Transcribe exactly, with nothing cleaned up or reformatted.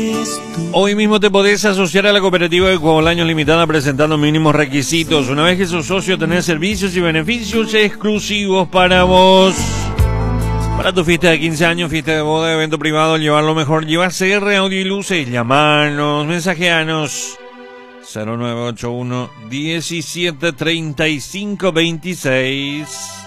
Hoy mismo te podés asociar a la cooperativa de Coolaños Limitada presentando mínimos requisitos. Una vez que sos socio tenés servicios y beneficios exclusivos para vos. Para tu fiesta de quince años, fiesta de boda, evento privado, llevar lo mejor, lleva C R, audio y luces, llamanos, mensajeanos. cero nueve ocho uno, diecisiete, treinta y cinco, veintiséis.